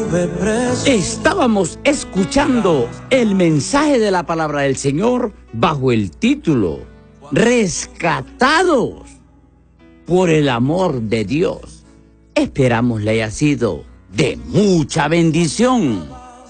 Estábamos escuchando el mensaje de la palabra del Señor bajo el título Rescatados por el amor de Dios. Esperamos le haya sido de mucha bendición.